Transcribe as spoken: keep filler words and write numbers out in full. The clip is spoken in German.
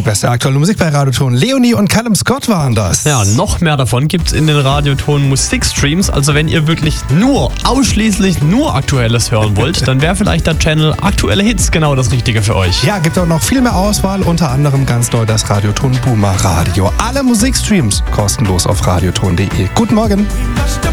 beste aktuelle Musik bei Radioton. Leonie und Callum Scott waren das. Ja, noch mehr davon gibt's in den Radioton Musikstreams. Also wenn ihr wirklich nur, ausschließlich nur Aktuelles hören wollt, dann wäre vielleicht der Channel Aktuelle Hits genau das Richtige für euch. Ja, gibt auch noch viel mehr Auswahl, unter anderem ganz neu das Radioton Boomer Radio. Alle Musikstreams kostenlos auf radioton punkt de. Guten Morgen.